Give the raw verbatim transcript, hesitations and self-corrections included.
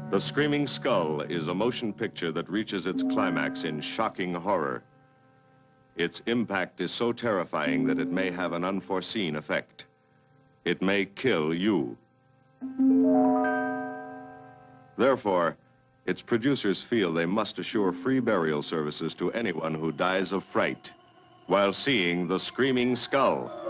The Screaming Skull is a motion picture that reaches its climax in shocking horror. Its impact is so terrifying that it may have an unforeseen effect. It may kill you. Therefore, its producers feel they must assure free burial services to anyone who dies of fright while seeing The Screaming Skull.